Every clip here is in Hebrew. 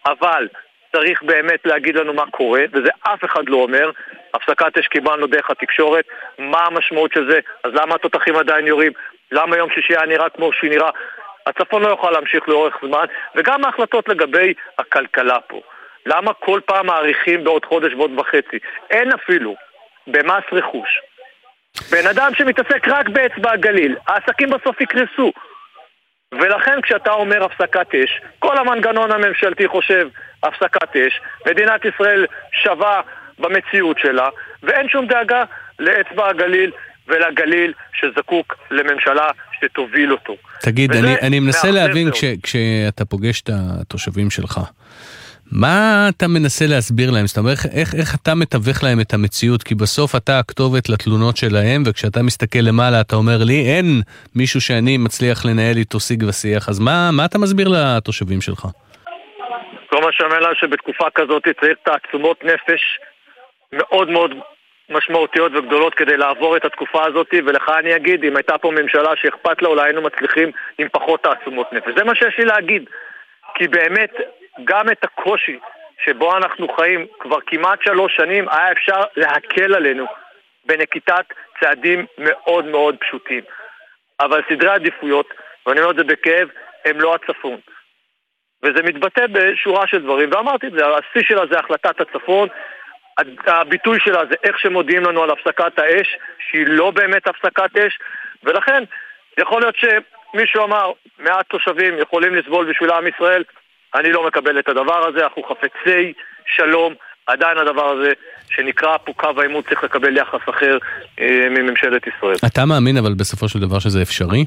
אבל צריך באמת להגיד לנו מה קורה, וזה אף אחד לא אומר. הפסקת אש קיבלנו דרך התקשורת, מה המשמעות של זה? אז למה התותחים עדיין יורים? למה יום שישי היה נראה כמו שהוא נראה? הצפון לא יוכל להמשיך לאורך זמן, וגם ההחלטות לגבי הכלכלה פה. למה כל פעם מעריכים בעוד חודש ועוד וחצי? אין אפילו במס רכוש. בן אדם שמתעסק רק באצבע הגליל, העסקים בסוף יקרסו. ולכן כשאתה אומר הפסקת אש, כל המנגנון הממשלתי חושב הפסקת אש, מדינת ישראל שווה במציאות שלה, ואין שום דאגה לאצבע הגליל ולגליל שזקוק לממשלה שתוביל אותו. תגיד, אני מנסה להבין כשאתה פוגש את התושבים שלך, מה אתה מנסה להסביר להם? זאת אומרת, איך אתה מתווך להם את המציאות? כי בסוף אתה הכתובת לתלונות שלהם, וכשאתה מסתכל למעלה אתה אומר לי, אין מישהו שאני מצליח לנהל איתו שיג ושיח, אז מה אתה מסביר לתושבים שלך? כל מה שאומר לה שבתקופה כזאת צריך תעצומות נפש מאוד מאוד משמעותיות וגדולות כדי לעבור את התקופה הזאת, ולך אני אגיד, אם הייתה פה ממשלה שאכפת לה, אולי היינו מצליחים עם פחות תעצומות נפש. זה מה שיש לי להגיד, כי באמת גם את הקושי שבו אנחנו חיים כבר כמעט 3 שנים היה אפשר להקל עלינו בנקיטת צעדים מאוד מאוד פשוטים. אבל סדרי עדיפויות, ואני אומר את זה בכאב, הם לא הצפון. וזה מתבטא בשורה של דברים, ואמרתי את זה, השיא שלה זה החלטת הצפון, הביטוי שלה זה איך שמודיעים לנו על הפסקת האש, שהיא לא באמת הפסקת אש, ולכן יכול להיות שמישהו אמר, מעט תושבים יכולים לסבול בשביל עם ישראל, אני לא מקבל את הדבר הזה, אנחנו חפצי שלום, עדיין הדבר הזה שנקרא פה קו העימות צריך לקבל יחס אחר מממשלת ישראל. אתה מאמין אבל בסופו של דבר שזה אפשרי?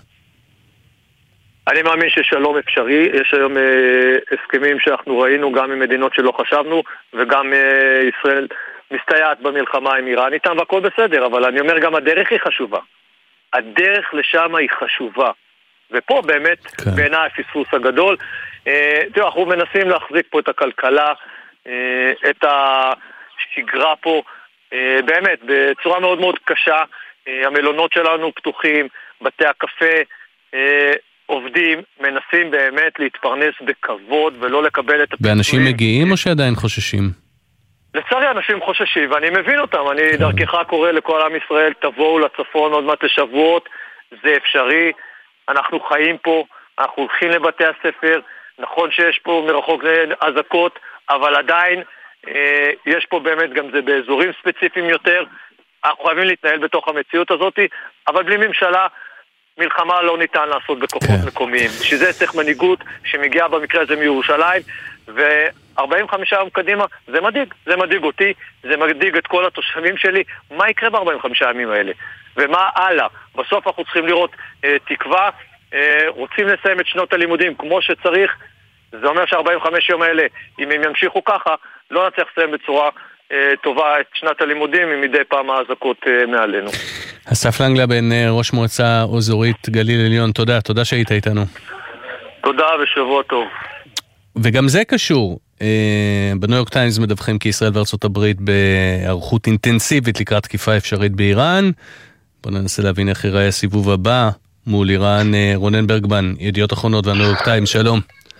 אני מאמין ששלום אפשרי, יש היום הסכמים שאנחנו ראינו גם עם מדינות שלא חשבנו, וגם ישראל מסתייעת במלחמה עם איראן איתם והכל בסדר, אבל אני אומר גם הדרך היא חשובה. הדרך לשם היא חשובה. ופה באמת בעיניי הפספוס הגדול. תראו, אנחנו מנסים להחזיק פה את הכלכלה, את השגרה פה, באמת, בצורה מאוד מאוד קשה. המלונות שלנו פתוחים, בתי הקפה עובדים, מנסים באמת להתפרנס בכבוד ולא לקבל את הפיצויים. ואנשים מגיעים או שעדיין חוששים? לצערי אנשים חוששים, ואני מבין אותם. אני דרכך קורא לכל עם ישראל, תבואו לצפון עוד מעט לשבועות, זה אפשרי. אנחנו חיים פה, אנחנו הולכים לבתי הספר, נכון שיש פה מרחוק אזעקות, אבל עדיין יש פה באמת גם זה באזורים ספציפיים יותר, אנחנו חייבים להתנהל בתוך המציאות הזאת, אבל בלי ממשלה, מלחמה לא ניתן לעשות בכוחות מקומיים. שזה צריך מנהיגות שמגיעה במקרה הזה מירושלים, ו45 יום קדימה, זה מדאיג אותי, זה מדאיג את כל התושבים שלי, מה יקרה ב45 ימים האלה? ומה הלאה? בסוף אנחנו צריכים לראות תקווה, רוצים לסיים את שנות הלימודים כמו שצריך, זה אומר ש45 יום האלה, אם הם ימשיכו ככה, לא נצליח לסיים בצורה טובה את שנת הלימודים, עם מדי פעם האזעקות מעלינו. אסף לנגלבן, ראש מועצה אזורית גליל עליון, תודה שהיית איתנו. תודה ושבוע טוב. וגם זה קשור, בניו יורק טיימס מדווחים כי ישראל וארצות הברית בערכות אינטנסיבית לקראת תקיפה אפשרית באיראן. בואו ננסה להבין איך ייראה הסיבוב הבא מול איראן. רונן ברגמן, ידיעות אחרונות והניו יורק טיימס, שלום.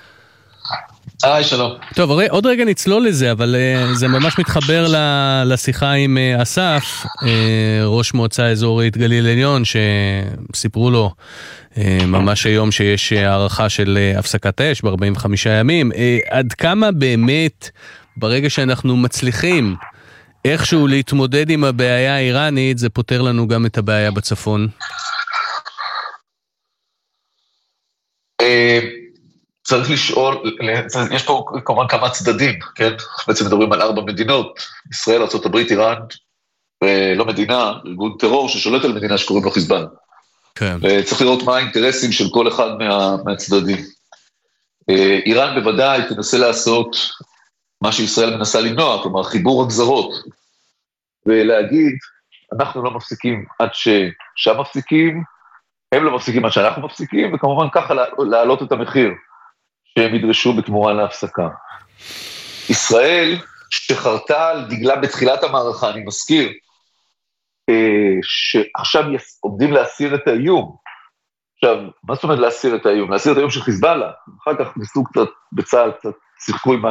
היי, שלום. טוב, עוד רגע נצלול לזה, אבל זה ממש מתחבר לשיחה עם אסף, ראש מועצה אזורית גליל עליון, שסיפרו לו ממש היום שיש הערכה של הפסקת האש ב-45 ימים. עד כמה באמת, ברגע שאנחנו מצליחים איכשהו להתמודד עם הבעיה האיראנית, זה פותר לנו גם את הבעיה בצפון? צריך לשאול, יש פה כמובן כמה צדדים, כן? בעצם מדברים על 4 מדינות, ישראל, ארצות הברית, איראן, ולא מדינה, ארגון טרור ששולט על מדינה שקוראים לו חיזבאללה. כן. וצריך לראות מה האינטרסים של כל אחד מהצדדים. איראן בוודאי תנסה לעשות מה שישראל מנסה למנוע, כלומר חיבור הגזרות, ולהגיד, אנחנו לא מפסיקים עד ששם מפסיקים, הם לא מפסיקים עד שאנחנו מפסיקים, וכמובן ככה להעלות את המחיר שהם ידרשו בתמורה להפסקה. ישראל, שחרתה על דגלה בתחילת המערכה, אני מזכיר, שעכשיו עומדים להסיר את האיום. עכשיו, מה זאת אומרת להסיר את האיום? להסיר את האיום של חיזבאללה. אחר כך ניסו קצת בצה"ל, קצת שיחקו עם